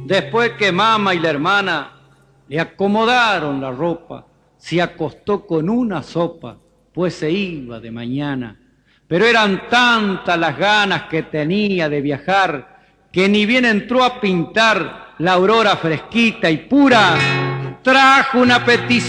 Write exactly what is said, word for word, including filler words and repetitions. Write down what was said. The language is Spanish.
Después que mamá y la hermana le acomodaron la ropa, se acostó con una sopa, pues se iba de mañana. Pero eran tantas las ganas que tenía de viajar, que ni bien entró a pintar la aurora fresquita y pura, trajo una petición